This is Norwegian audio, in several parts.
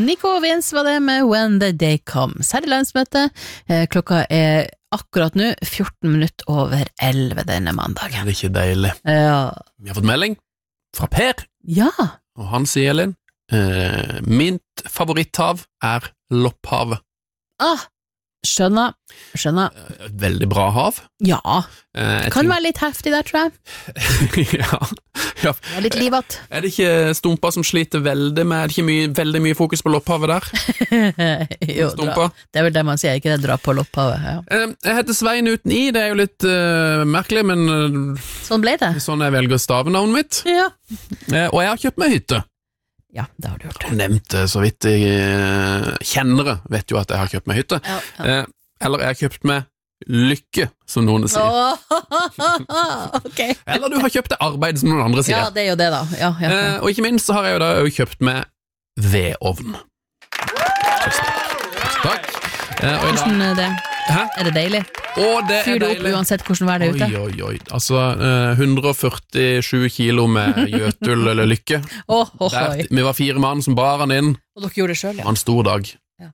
Nico Vince var det med When the Day Comes. Her landsmøte. Klokka akkurat nå 14 minutter over 11 denne mandagen. Det ikke deilig. Ja. Vi har fått melding fra Per, Ja. og han sier, Elin, mitt favoritthav Lopphavet. Skjønner. Et veldig bra hav. Ja. Kan være litt heftig der, tror jeg. ja. Det er litt livat. Det ikke Stumpa som sliter veldig med, det ikke veldig mye fokus på Lopphavet der? Jo, Stumpa. det vel det man sier, ikke det dra på Lopphavet. Ja. Jeg heter Svein uten I, det jo litt merkelig, men Sånn ble det. sånn jeg velger stavenavnet mitt. Ja. Og jeg har kjøpt meg hytte. Ja, det har du gjort. Jeg nevnte så vidt kjennere vet jo at jeg har kjøpt meg hytte. Ja. Eller jeg har kjøpt meg lykke, som noen sier. Ok. Eller du har kjøpt det arbeid, som noen andre sier. Ja, det jo det da. Ja. Og ikke minst så har jeg jo da også kjøpt meg vedovn. Takk. Hvordan er det? Hæ? Er det deilig? Det Fyr du opp deilig. uansett hvordan vær det er ute? Oi. Altså, 147 kilo med gjøtul eller lykke. Vi var 4 mann som bar han inn. Og dere gjorde det selv, Det var en stor dag. Ja.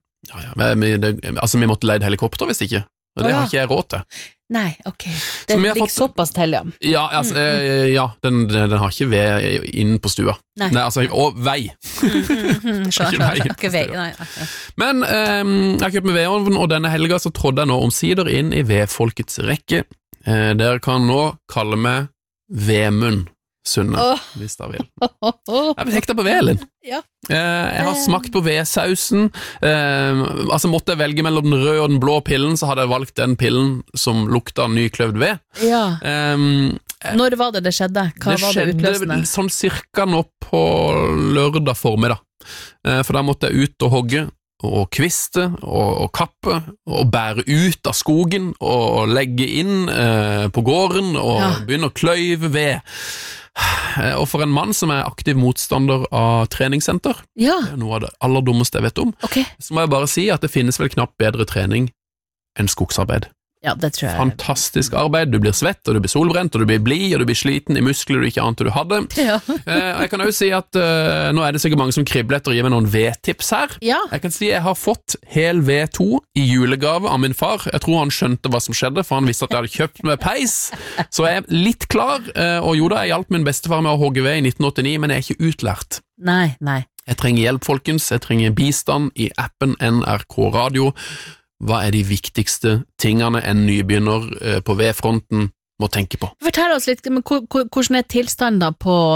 Vi måtte leie helikopter hvis ikke. Og det har ikke jeg råd til. Nei, ok. Det vi har ligger fått- såpass til, ja. Ja, altså, den har ikke ved inn på stua. Nei. Altså, og vei. Skjønner. Ikke vei, nei. Men jeg har kjøpt med vedovn, og denne helga så trådde jeg nå omsider inn i vedfolkets rekke. Dere kan nå kalle meg Vemund Sunne, hvis dere vil. Jeg vil hekte på velen. Ja. Jeg har smakt på vedsausen. Måtte jeg velge mellom den røde og den blå pillen, så hadde jeg valgt den pillen som lukta nykløvd ved. Ja. Når var det skjedde? Hva var det utløsende? Det skjedde sånn cirka nå på lørdag formiddag. For da måtte jeg ut og hogge, og kviste, og kappe, og bære ut av skogen, og legge inn på gården, og begynne å kløyve ved. Og for en mann som aktiv motstander av treningssenter, Ja. det noe av det aller dummeste jeg vet om, Ok. så må jeg bare si at det finnes vel knapt bedre trening enn skogsarbeid. Ja, det tror jeg. Fantastisk arbeid, du blir svett, og du blir solbrent, og du blir blid, og du blir sliten i muskler du ikke ante du hadde. Ja. Jeg kan også si at nå det sikkert mange som kribler etter å gi meg noen vedtips her. Ja. Jeg kan si jeg har fått hel V2 i julegave av min far. Jeg tror han skjønte hva som skjedde, for han visste at jeg hadde kjøpt med peis. Så jeg litt klar, og jo da, jeg hjalp min bestefar med å hogge ved i 1989, men jeg ikke utlært. Nei. Jeg trenger hjelp, folkens. Jeg trenger bistand i appen NRK Radio. Hva de viktigste tingene en nybegynner på vedfronten må tenke på? Fortell oss litt, men hvordan tilstanden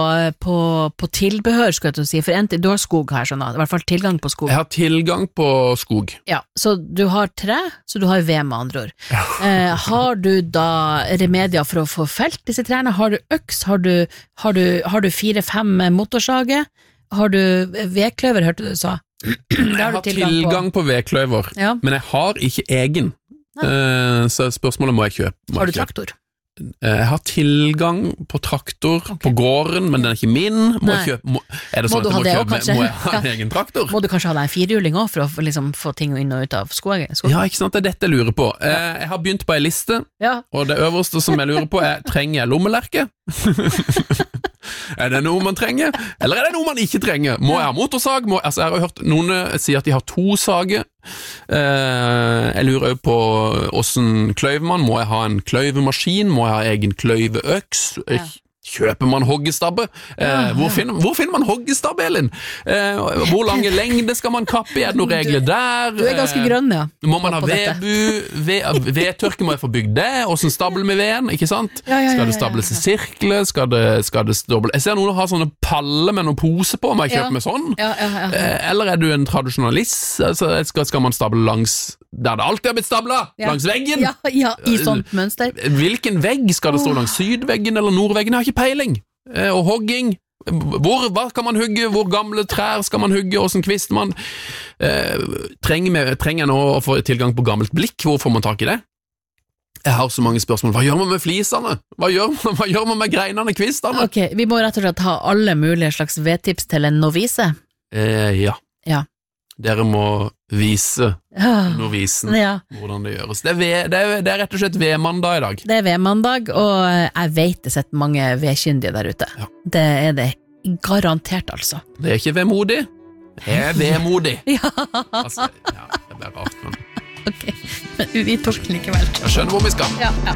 på tilbehør, skal jeg si, for du har skog her, sånn, i hvert fall tilgang på skog. Jeg har tilgang på skog. Ja, så du har tre, så du har ved med andre ord. Har du da remedier for å få felt disse trærne? Har du øks? Har du 4-5 motorsager? Har du vedkløver, hørte du sa? Jeg har tilgang på vedkløver, men jeg har ikke egen. Så spørsmålet må jeg kjøpe. Har du traktor? Jeg har tilgang på traktor på gården, men den ikke min. Må jeg ha en egen traktor? Må du kanskje ha deg en firehjuling også for å liksom få ting inn og ut av skogen? Ja, ikke sant, det dette jeg lurer på. Jeg har begynt på en liste, og det øverste som jeg lurer på trenger jeg lommelerke? Det noe man trenger, eller det noe man ikke trenger? Må jeg ha motorsag? Jeg har hørt noen si at de har 2 sager. Jeg lurer også på hvordan kløyver man. Må jeg ha en kløyvemaskin? Må jeg ha egen kløyveøks? Kjøper man hoggestabbe? Hvor finner man hoggestabbe, Elin? Hvor lange lengde skal man kappe? Det noen regler der? Du ganske grønn, ja. Må man ha vedbu? Vedtørke må jeg få bygd det? Hvordan stabler med veden, ikke sant? Skal det stables i sirkler? Skal det stable? Jeg ser noen har sånne paller med noen pose på, må jeg kjøpe med sånn? Eller du en tradisjonalist? Skal man stable langs der det alltid har blitt stablet? Langs veggen? Ja, i sånt mønster. Hvilken vegg? Skal det stå langs sydveggen eller nordveggen? Jeg har ikke peiling. Og hogging. Hva kan man hugge? Hvor gamle trær skal man hugge? Hvordan kvister man? Trenger jeg nå å få tilgang på gammelt blikk? Hvor får man tak i det? Jeg har så mange spørsmål. Hva gjør man med flisene? Hva gjør man med greinene, kvistene? Ok, vi må rett og slett ha alle mulige slags vedtips til en novise. Ja. Dere må vise novisen hvordan det gjøres. Det er rett og slett vedmandag i dag. Det er vedmandag, og jeg vet det sitter mange vedkyndige der ute. Det er det garantert, altså. Det er ikke vemodig. Jeg er vemodig. Altså, ja, det ble rart, men Ok, men vi tok den likevel. jeg skjønner hvor vi skal. Ja, ja.